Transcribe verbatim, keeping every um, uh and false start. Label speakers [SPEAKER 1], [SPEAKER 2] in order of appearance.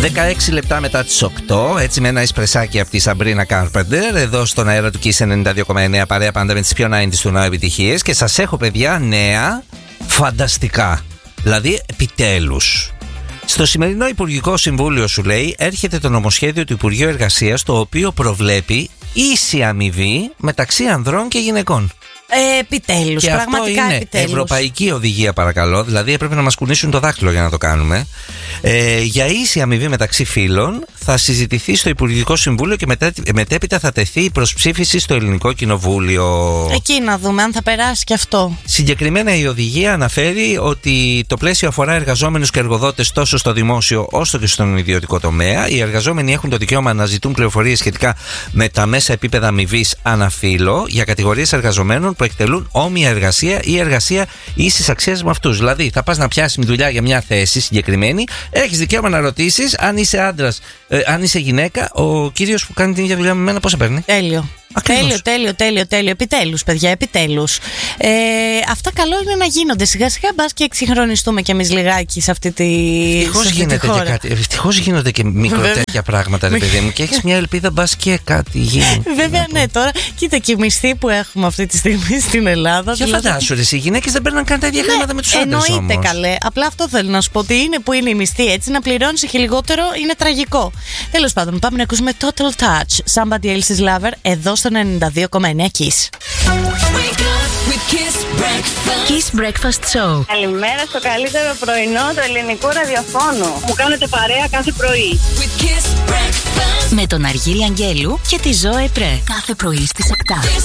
[SPEAKER 1] δεκαέξι λεπτά μετά τις οκτώ, έτσι με ένα εισπρεσάκι από τη Σαμπρίνα Κάρπεντερ, εδώ στον αέρα του Kiss ενενήντα δύο κόμμα εννέα, παρέα πάντα με τις πιο ενενήντα του νέου επιτυχίες. Και σας έχω, παιδιά, νέα φανταστικά. Δηλαδή, επιτέλους. Στο σημερινό Υπουργικό Συμβούλιο, σου λέει, έρχεται το νομοσχέδιο του Υπουργείου Εργασίας, το οποίο προβλέπει ίση αμοιβή μεταξύ ανδρών και γυναικών.
[SPEAKER 2] Ε, επιτέλους,
[SPEAKER 1] και
[SPEAKER 2] πραγματικά
[SPEAKER 1] αυτό είναι
[SPEAKER 2] επιτέλους.
[SPEAKER 1] Ευρωπαϊκή οδηγία, παρακαλώ. Δηλαδή έπρεπε να μας κουνήσουν το δάχτυλο για να το κάνουμε. Ε, για ίση αμοιβή μεταξύ φύλων θα συζητηθεί στο Υπουργικό Συμβούλιο και μετέ, μετέπειτα θα τεθεί η προσψήφιση στο Ελληνικό Κοινοβούλιο.
[SPEAKER 2] Εκεί να δούμε αν θα περάσει και αυτό.
[SPEAKER 1] Συγκεκριμένα η οδηγία αναφέρει ότι το πλαίσιο αφορά εργαζόμενους και εργοδότες τόσο στο δημόσιο όσο και στον ιδιωτικό τομέα. Οι εργαζόμενοι έχουν το δικαίωμα να ζητούν πληροφορίες σχετικά με τα μέσα επίπεδα αμοιβής αναφύλο για κατηγορίες εργαζομένων που εκτελούν όμοια εργασία ή εργασία ίσης αξίας με αυτούς. Δηλαδή, θα πας να πιάσεις μια δουλειά για μια θέση συγκεκριμένη, έχεις δικαίωμα να ρωτήσεις αν είσαι άντρας, ε, αν είσαι γυναίκα, ο κύριος που κάνει την ίδια δουλειά με μένα πόσα παίρνει.
[SPEAKER 2] Τέλειο.
[SPEAKER 1] Ακριβώς.
[SPEAKER 2] Τέλειο, τέλειο, τέλειο, τέλειο. Επιτέλους, παιδιά, επιτέλους. Ε, αυτά καλό είναι να γίνονται. Σιγά σιγά μπας και εξυγχρονιστούμε κι εμείς λιγάκι σε αυτή τη,
[SPEAKER 1] ευτυχώς
[SPEAKER 2] σε αυτή
[SPEAKER 1] γίνεται
[SPEAKER 2] τη χώρα.
[SPEAKER 1] Και κάτι. Ευτυχώς γίνονται και μικροτέτοια πράγματα, ρε παιδί μου. Και έχεις μια ελπίδα, μπας και κάτι γίνει.
[SPEAKER 2] Βέβαια, ναι, τώρα κοίτα και οι μισθοί που έχουμε αυτή τη στιγμή στην Ελλάδα.
[SPEAKER 1] Για
[SPEAKER 2] δηλαδή...
[SPEAKER 1] φαντάσου, ρε, οι γυναίκες δεν παίρνουν καν τα ίδια χρήματα με τους άντρες όμως.
[SPEAKER 2] Εννοείται, καλέ. Απλά αυτό θέλω να σου πω. Ότι είναι που είναι η μισθή, έτσι να πληρώνεις και λιγότερο είναι τραγικό. Τέλος πάντων, πάμε να ακούσουμε Total Touch, Somebody Else's Lover, εδώ στον ενενήντα δύο κόμμα εννέα Kiss.
[SPEAKER 3] Kiss Breakfast Show.
[SPEAKER 4] Καλημέρα στο καλύτερο πρωινό του ελληνικού ραδιοφώνου. Μου κάνετε παρέα κάθε πρωί.
[SPEAKER 3] Με τον Αργύρη Αγγέλου και τη Ζωέ Πρέ. Κάθε πρωί στις επτά.